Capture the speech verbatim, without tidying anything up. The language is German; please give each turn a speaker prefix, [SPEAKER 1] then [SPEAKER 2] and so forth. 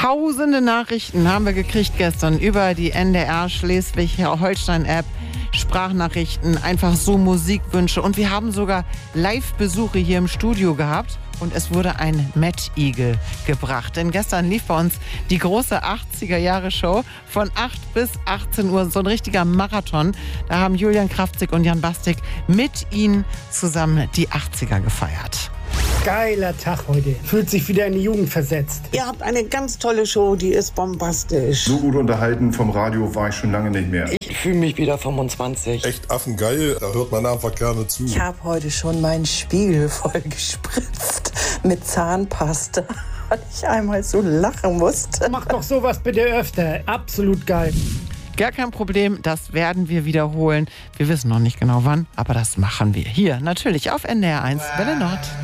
[SPEAKER 1] Tausende Nachrichten haben wir gekriegt gestern über die N D R Schleswig-Holstein-App. Sprachnachrichten, einfach so Musikwünsche. Und wir haben sogar Live-Besuche hier im Studio gehabt. Und es wurde ein Mad Eagle gebracht. Denn gestern lief bei uns die große achtziger-Jahre-Show von acht bis achtzehn Uhr. So ein richtiger Marathon. Da haben Julian Kraftzig und Jan Bastik mit ihnen zusammen die achtziger gefeiert.
[SPEAKER 2] Geiler Tag heute. Fühlt sich wieder in die Jugend versetzt.
[SPEAKER 3] Ihr habt eine ganz tolle Show, die ist bombastisch.
[SPEAKER 4] So gut unterhalten vom Radio war ich schon lange nicht mehr.
[SPEAKER 5] Ich fühle mich wieder fünfundzwanzig.
[SPEAKER 6] Echt affengeil, da hört man einfach gerne zu.
[SPEAKER 7] Ich habe heute schon meinen Spiegel voll gespritzt mit Zahnpasta, weil ich einmal so lachen musste.
[SPEAKER 2] Mach doch sowas bitte öfter. Absolut geil.
[SPEAKER 1] Gar kein Problem, das werden wir wiederholen. Wir wissen noch nicht genau wann, aber das machen wir. Hier, natürlich auf N D R eins, Welle Nord.